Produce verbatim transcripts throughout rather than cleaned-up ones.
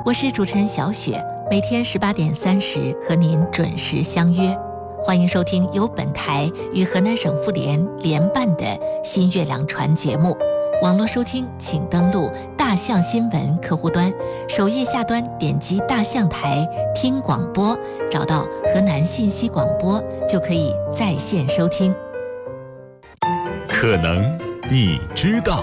我是主持人小雪，每天十八点三十和您准时相约。欢迎收听由本台与河南省妇联联办的新月亮传节目。网络收听请登录大象新闻客户端，首页下端点击大象台听广播，找到河南信息广播就可以在线收听。 可能你知道。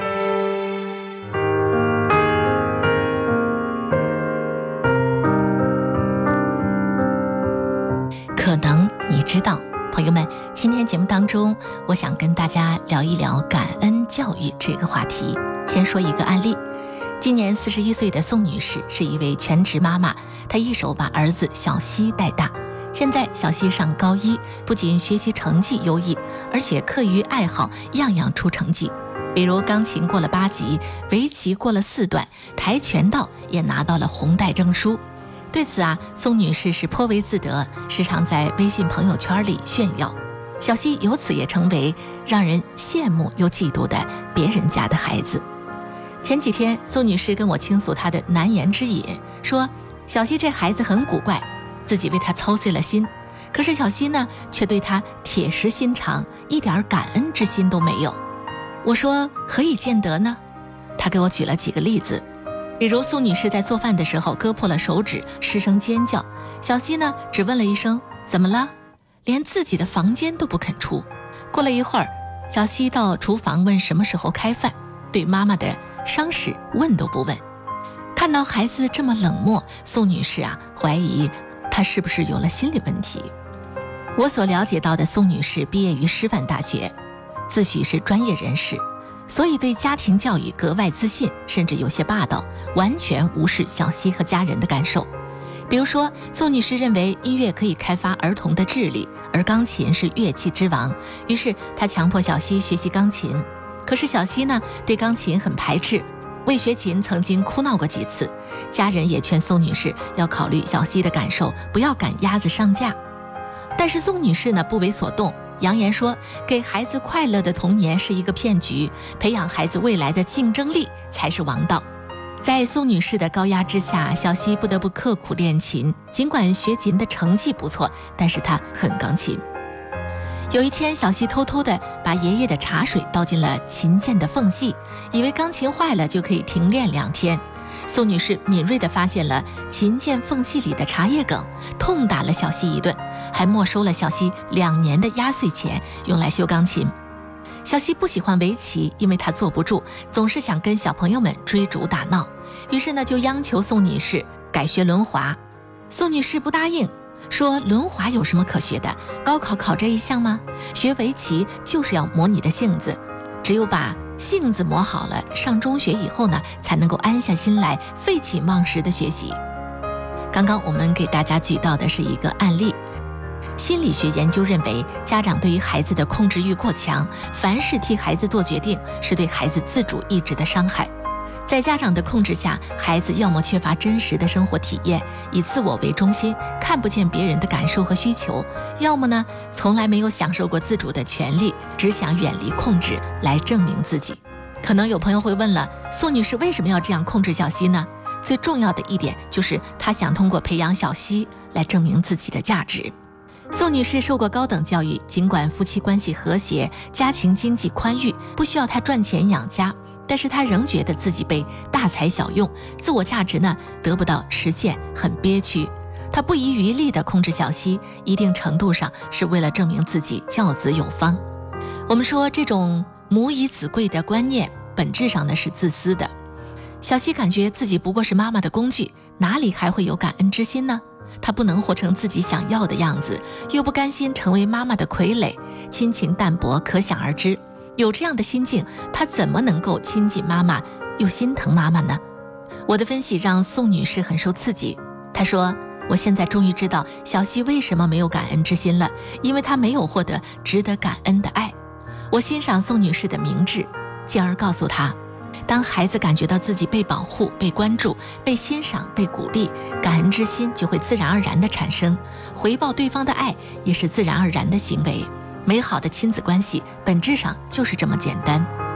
可能你知道，朋友们，今天节目当中，我想跟大家聊一聊感恩教育这个话题。先说一个案例，今年四十一岁的宋女士是一位全职妈妈，她一手把儿子小西带大。现在小西上高一，不仅学习成绩优异，而且课余爱好样样出成绩。比如钢琴过了八级，围棋过了四段，跆拳道也拿到了红带证书。对此啊，宋女士是颇为自得，时常在微信朋友圈里炫耀。小西由此也成为让人羡慕又嫉妒的别人家的孩子。前几天，宋女士跟我倾诉她的难言之隐，说小西这孩子很古怪，自己为他操碎了心，可是小西呢，却对他铁石心肠，一点感恩之心都没有。我说何以见得呢？她给我举了几个例子。比如宋女士在做饭的时候割破了手指，失声尖叫，小西呢只问了一声怎么了，连自己的房间都不肯出。过了一会儿，小西到厨房问什么时候开饭，对妈妈的伤势问都不问。看到孩子这么冷漠，宋女士啊怀疑她是不是有了心理问题。我所了解到的宋女士毕业于师范大学，自诩是专业人士，所以对家庭教育格外自信，甚至有些霸道，完全无视小西和家人的感受。比如说，宋女士认为音乐可以开发儿童的智力，而钢琴是乐器之王，于是她强迫小西学习钢琴。可是小西呢，对钢琴很排斥，为学琴曾经哭闹过几次。家人也劝宋女士要考虑小西的感受，不要赶鸭子上架。但是宋女士呢，不为所动，扬言说给孩子快乐的童年是一个骗局，培养孩子未来的竞争力才是王道。在宋女士的高压之下，小西不得不刻苦练琴，尽管学琴的成绩不错，但是她恨钢琴。有一天，小西偷偷地把爷爷的茶水倒进了琴键的缝隙，以为钢琴坏了就可以停练两天。宋女士敏锐地发现了琴键缝隙里的茶叶梗，痛打了小西一顿，还没收了小西两年的压岁钱，用来修钢琴。小西不喜欢围棋，因为他坐不住，总是想跟小朋友们追逐打闹，于是呢就央求宋女士改学轮滑。宋女士不答应，说轮滑有什么可学的，高考考这一项吗？学围棋就是要磨你的性子，只有把性子磨好了，上中学以后呢，才能够安下心来废寝忘食的学习。刚刚我们给大家举到的是一个案例。心理学研究认为，家长对于孩子的控制欲过强，凡事替孩子做决定，是对孩子自主意志的伤害。在家长的控制下，孩子要么缺乏真实的生活体验，以自我为中心，看不见别人的感受和需求；要么呢，从来没有享受过自主的权利，只想远离控制来证明自己。可能有朋友会问了，宋女士为什么要这样控制小西呢？最重要的一点就是她想通过培养小西来证明自己的价值。宋女士受过高等教育，尽管夫妻关系和谐，家庭经济宽裕，不需要她赚钱养家，但是她仍觉得自己被大材小用，自我价值呢得不到实现，很憋屈。她不遗余力地控制小西，一定程度上是为了证明自己教子有方。我们说这种母以子贵的观念，本质上呢是自私的。小西感觉自己不过是妈妈的工具，哪里还会有感恩之心呢？她不能活成自己想要的样子，又不甘心成为妈妈的傀儡，亲情淡薄可想而知。有这样的心境，她怎么能够亲近妈妈又心疼妈妈呢？我的分析让宋女士很受刺激。她说，我现在终于知道小西为什么没有感恩之心了，因为她没有获得值得感恩的爱。我欣赏宋女士的明智，进而告诉她，当孩子感觉到自己被保护、被关注、被欣赏、被鼓励，感恩之心就会自然而然地产生，回报对方的爱也是自然而然的行为。美好的亲子关系本质上就是这么简单。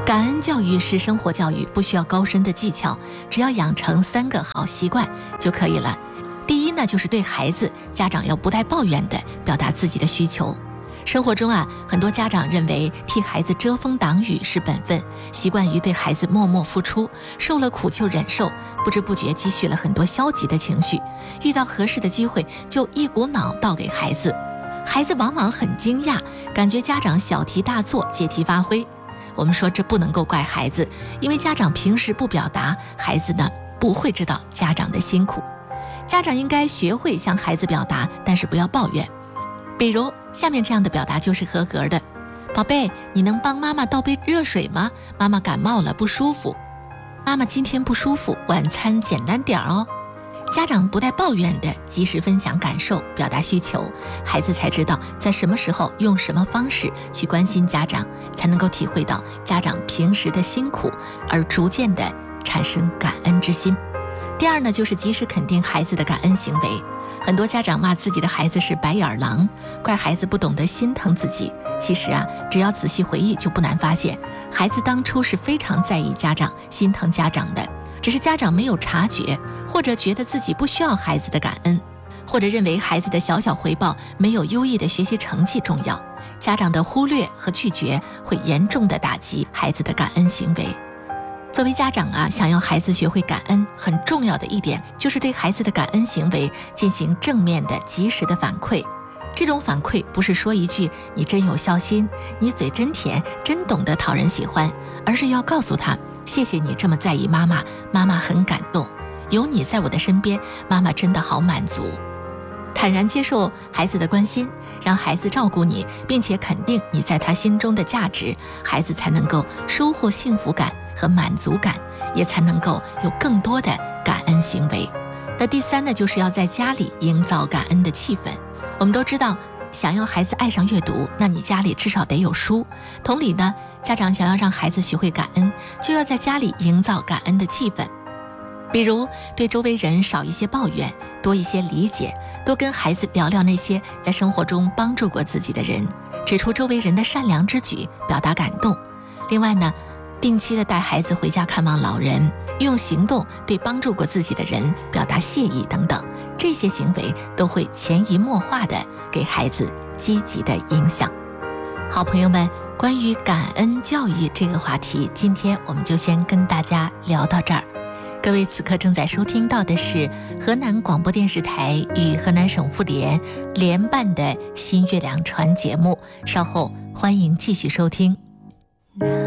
感恩教育是生活教育，不需要高深的技巧，只要养成三个好习惯就可以了。第一呢，就是对孩子，家长要不带抱怨的表达自己的需求。生活中啊，很多家长认为替孩子遮风挡雨是本分，习惯于对孩子默默付出，受了苦就忍受，不知不觉积蓄了很多消极的情绪，遇到合适的机会就一股脑倒给孩子。孩子往往很惊讶，感觉家长小题大做，借题发挥。我们说这不能够怪孩子，因为家长平时不表达，孩子呢不会知道家长的辛苦。家长应该学会向孩子表达，但是不要抱怨。比如下面这样的表达就是合格的：宝贝，你能帮妈妈倒杯热水吗？妈妈感冒了，不舒服。妈妈今天不舒服，晚餐简单点哦。家长不带抱怨的及时分享感受，表达需求，孩子才知道在什么时候用什么方式去关心家长，才能够体会到家长平时的辛苦，而逐渐的产生感恩之心。第二呢，就是及时肯定孩子的感恩行为。很多家长骂自己的孩子是白眼狼，怪孩子不懂得心疼自己。其实啊，只要仔细回忆，就不难发现，孩子当初是非常在意家长、心疼家长的，只是家长没有察觉，或者觉得自己不需要孩子的感恩，或者认为孩子的小小回报没有优异的学习成绩重要。家长的忽略和拒绝会严重的打击孩子的感恩行为。作为家长啊，想要孩子学会感恩，很重要的一点就是对孩子的感恩行为进行正面的、及时的反馈。这种反馈不是说一句“你真有孝心，你嘴真甜，真懂得讨人喜欢”，而是要告诉他：“谢谢你这么在意妈妈，妈妈很感动，有你在我的身边，妈妈真的好满足。”坦然接受孩子的关心，让孩子照顾你，并且肯定你在他心中的价值，孩子才能够收获幸福感和满足感，也才能够有更多的感恩行为。那第三呢，就是要在家里营造感恩的气氛。我们都知道，想要孩子爱上阅读，那你家里至少得有书。同理呢，家长想要让孩子学会感恩，就要在家里营造感恩的气氛。比如对周围人少一些抱怨，多一些理解，多跟孩子聊聊那些在生活中帮助过自己的人，指出周围人的善良之举，表达感动。另外呢，定期的带孩子回家看望老人，用行动对帮助过自己的人表达谢意等等，这些行为都会潜移默化的给孩子积极的影响。好朋友们，关于感恩教育这个话题，今天我们就先跟大家聊到这儿。各位此刻正在收听到的是河南广播电视台与河南省妇联联办的新月亮传节目，稍后欢迎继续收听。